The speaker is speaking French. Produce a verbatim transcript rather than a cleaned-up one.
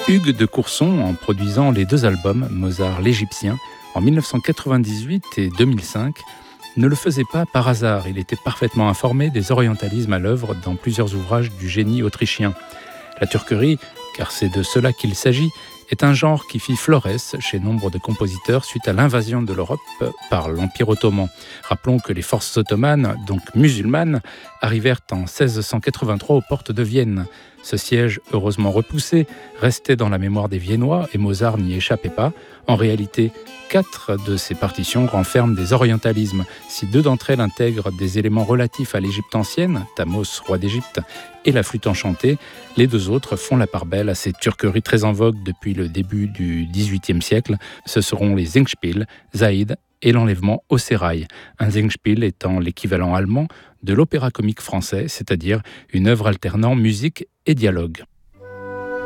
Hugues de Courson, en produisant les deux albums Mozart l'Égyptien en mille neuf cent quatre-vingt-dix-huit et deux mille cinq, ne le faisait pas par hasard. Il était parfaitement informé des orientalismes à l'œuvre dans plusieurs ouvrages du génie autrichien. La turquerie, car c'est de cela qu'il s'agit, est un genre qui fit florès chez nombre de compositeurs suite à l'invasion de l'Europe par l'Empire ottoman. Rappelons que les forces ottomanes, donc musulmanes, arrivèrent en seize cent quatre-vingt-trois aux portes de Vienne. Ce siège, heureusement repoussé, restait dans la mémoire des Viennois et Mozart n'y échappait pas. En réalité, quatre de ces partitions renferment des orientalismes. Si deux d'entre elles intègrent des éléments relatifs à l'Égypte ancienne, Thamos, roi d'Égypte, et la flûte enchantée, les deux autres font la part belle à ces turqueries très en vogue depuis le début du dix-huitième siècle. Ce seront les Singspiel, Zaïd et l'enlèvement au sérail. Un Singspiel étant l'équivalent allemand de l'opéra comique français, c'est-à-dire une œuvre alternant musique et dialogue.